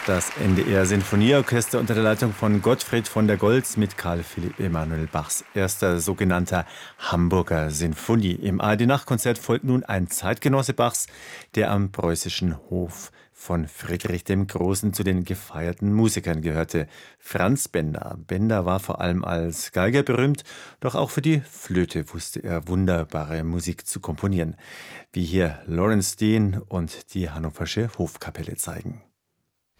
Das NDR-Sinfonieorchester unter der Leitung von Gottfried von der Goltz mit Carl Philipp Emanuel Bachs erster sogenannter Hamburger Sinfonie. Im ARD-Nachtkonzert folgt nun ein Zeitgenosse Bachs, der am preußischen Hof von Friedrich dem Großen zu den gefeierten Musikern gehörte. Franz Benda. Benda war vor allem als Geiger berühmt, doch auch für die Flöte wusste er wunderbare Musik zu komponieren, wie hier Lawrence Dean und die Hannoversche Hofkapelle zeigen.